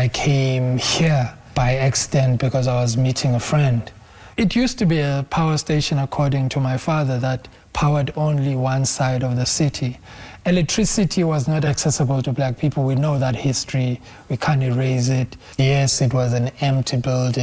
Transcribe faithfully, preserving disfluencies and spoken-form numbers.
I came here by accident because I was meeting a friend. It used to be a power station, according to my father, that powered only one side of the city. Electricity was not accessible to black people. We know that history. We can't erase it. Yes, it was an empty building.